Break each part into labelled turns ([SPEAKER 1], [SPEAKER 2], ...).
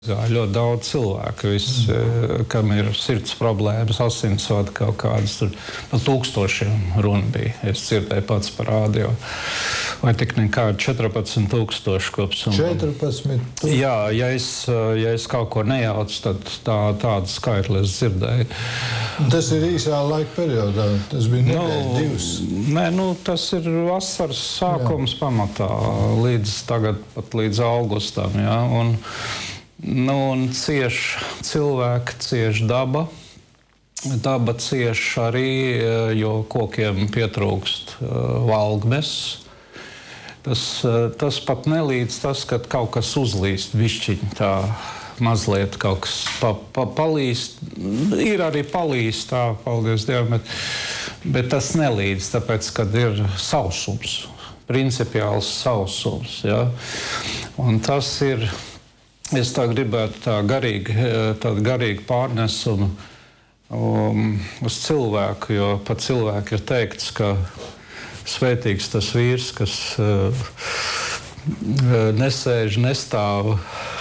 [SPEAKER 1] Ļoti daudz cilvēku, kam ir sirds problēmas, asinsvadu kaut kādas, tur par 1000 runa bija. Es dzirdēju pats par radio. Vai tik nekādi 14,000 kopsumā.
[SPEAKER 2] 14,000?
[SPEAKER 1] Jā, ja es kaut ko nejaucu, tad tādu skaitli es dzirdēju.
[SPEAKER 2] Tas ir īsā laika periodā, tas bija nedēļa, divas?
[SPEAKER 1] Nē, tas ir vasaras sākums pamatā, līdz augustam, jā, un cieš cilvēki, cieš daba. Daba cieš arī, jo kokiem pietrūkst valgnes. Tas pat nelīdz tas, kad kaut kas uzlīst višķiņ tā mazliet kaut kas palīst. Ir arī palīst tā, paldies Dievam, bet tas nelīdz, tāpēc, kad ir sausums, principiāls sausums, ja? Un tas ir... Es tā gribētu tādu garīgu pārnesumu uz cilvēku, jo par cilvēku ir teikts, ka svētīgs tas vīrs, kas nesēž, nestāv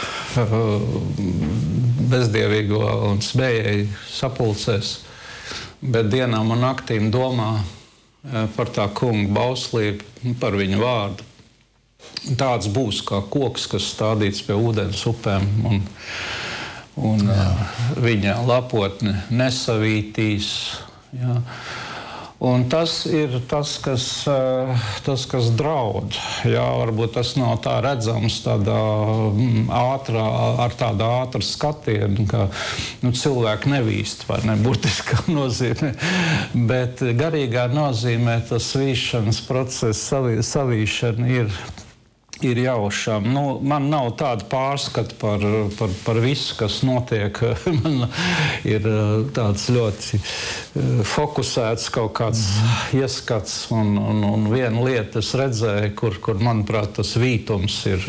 [SPEAKER 1] bezdievīgo un smējēju sapulcēs, bet dienām un naktīm domā par tā kunga bauslību, par viņu vārdu. Tāds būs kā koks, kas stādīts pie ūdens upēm, un viņa lapotne nesavītīs. Ja. Un tas ir tas, kas draud. Ja, varbūt tas nav tā redzams tādā ar tādu ātru skatienu, ka cilvēki nevīst, vai ne, burtiskā nozīmē. Bet garīgā nozīmē tas vīšanas process, savīšana ir jaušām. Man nav tāda pārskata par visu, kas notiek. Man ir tāds ļoti fokusēts kaut kāds ieskats, un viena lieta es redzēju, kur manuprāt, tas vītums ir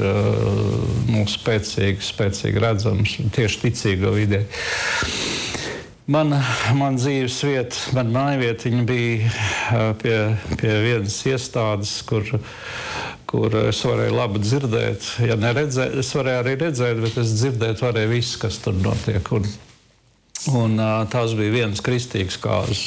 [SPEAKER 1] spēcīgi redzams, tieši ticīgo vidē. Man dzīves vieta, man mājvietiņa bija pie vienas iestādes, kur es varēju labi dzirdēt. Ja neredzēt, es varēju arī redzēt, bet es dzirdēt varēju visu, kas tur notiek. Un tās bija vienas kristīgas kāzas.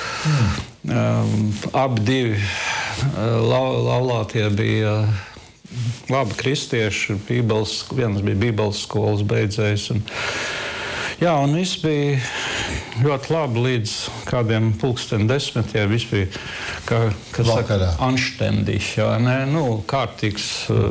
[SPEAKER 1] Abi divi laulātie bija labi kristieši. Viens bija Bībeles skolas beidzējs. Un viss bija ļoti labi līdz kādiem 10:30. Viss bija, kas saka, anständig, kārtīgs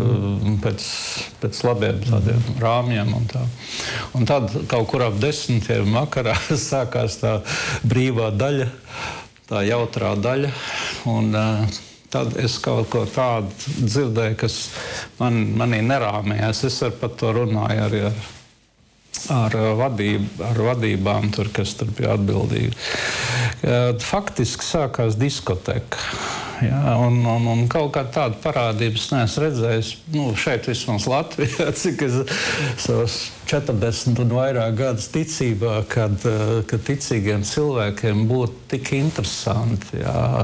[SPEAKER 1] pēc labiem tādiem rāmjiem un tā. Un tad kaut kur ap 10. vakarā sākās tā brīvā daļa, tā jautrā daļa. Un tad es kaut ko tādu dzirdēju, kas manī nerāmējās. Es par to runāju arī ar vadībām, kas tur bija atbildīgi. Faktiski sākās diskoteka. Ja, un kaut kā tādu parādības neesmu redzējis. Šeit vismaz Latvijā, cik es savus 40 un vairāk gadus ticībā, kad ticīgiem cilvēkiem būtu tik interesanti,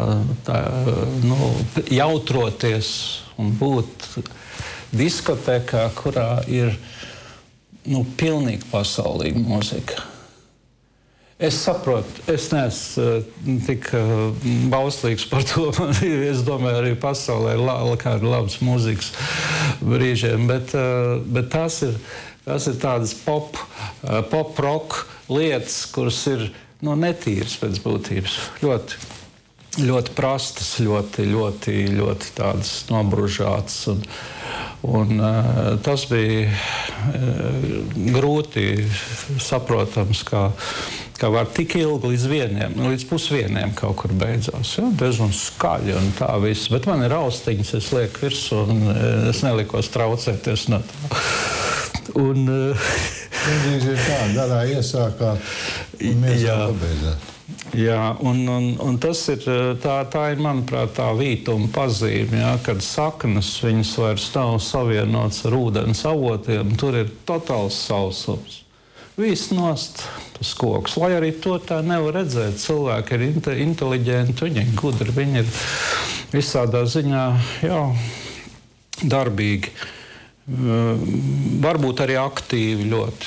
[SPEAKER 1] jautroties un būt diskotekā, kurā ir pilnīgi pasaulīga mūzika. Es saprotu, es neesmu tik bauslīgs par to. Es domāju, arī pasaulē ir kādi labas mūzikas brīžiem, bet tās ir tādas pop-rock lietas, kuras ir netīras pēc būtības. Ļoti prastas, ļoti tādas nobružātas. Un tas bija grūti saprotams, ka var tik ilgi līdz pusvieniem kaut kur beidzās. Ja? Diezgan skaļi un tā viss. Bet man ir austiņas, es lieku virsū un es nelikos traucēties no tā. Un
[SPEAKER 2] ir tā, garā iesākā un miesā pabeidzāt.
[SPEAKER 1] Jā, un tas ir, tā ir, manuprāt, tā vītuma pazīme, ja, kad saknes viņas vairs nav savienots ar ūdens avotiem, tur ir totāls sausums. Viss nost tas koks, lai arī to tā nevar redzēt. Cilvēki ir inteliģenti, viņi ir gudri, viņi ir visādā ziņā, darbīgi. Varbūt arī aktīvi ļoti.